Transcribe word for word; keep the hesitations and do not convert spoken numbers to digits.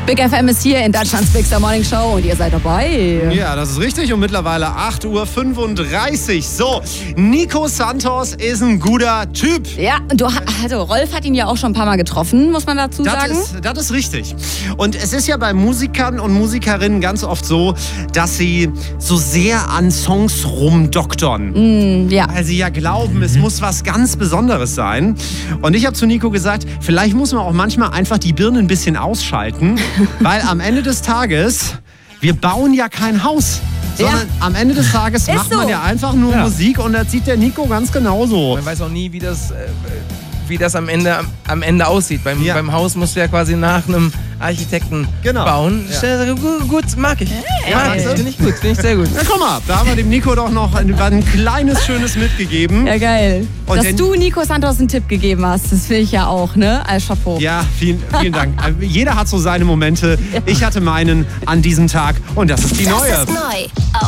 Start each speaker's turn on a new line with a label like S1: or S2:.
S1: Big F M ist hier in Deutschlands Big Star Morning Show und ihr seid dabei.
S2: Ja, das ist richtig und mittlerweile acht Uhr fünfunddreißig. So, Nico Santos ist ein guter Typ.
S1: Ja, und du, also Rolf hat ihn ja auch schon ein paar Mal getroffen, muss man dazu
S2: Das
S1: sagen.
S2: ist, das ist richtig. Und es ist ja bei Musikern und Musikerinnen ganz oft so, dass sie so sehr an Songs rumdoktern.
S1: Mm, ja.
S2: Weil sie ja glauben, es muss was ganz Besonderes sein. Und ich habe zu Nico gesagt, vielleicht muss man auch manchmal einfach die Birne ein bisschen ausschalten, weil am Ende des Tages, wir bauen ja kein Haus. Sondern
S1: Ja.
S2: am Ende des Tages
S1: Ist
S2: macht man
S1: so.
S2: ja einfach nur
S3: Ja.
S2: Musik und das sieht der Nico ganz genauso.
S3: Man weiß auch nie, wie das, äh, wie das am Ende, am, am Ende aussieht. Beim,
S2: Ja.
S3: beim Haus musst du ja quasi nach einem Architekten
S2: Genau.
S3: bauen.
S2: Ja.
S3: Stell- Gut, gut, mag ich. Mag ich,
S2: Ja.
S3: finde ich gut, finde ich sehr gut.
S2: Na guck mal, da haben wir dem Nico doch noch ein, ein kleines, schönes mitgegeben.
S1: Ja, geil.
S2: Und
S1: Dass
S2: den-
S1: du Nico Santos einen Tipp gegeben hast, das will ich ja auch, ne? Als Chapeau.
S2: Ja, vielen, vielen Dank. Jeder hat so seine Momente. Ich hatte meinen an diesem Tag und das ist die
S4: Das
S2: neue.
S4: ist neu.